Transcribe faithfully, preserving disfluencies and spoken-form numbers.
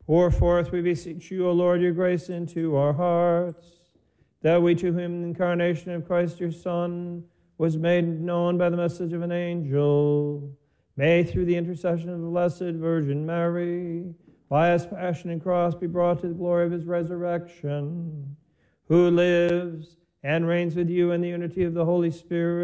Pour forth, we beseech you, O Lord, your grace into our hearts, that we, to whom the incarnation of Christ your Son was made known by the message of an angel, may, through the intercession of the Blessed Virgin Mary, by his passion and cross, be brought to the glory of his resurrection, who lives and reigns with you in the unity of the Holy Spirit,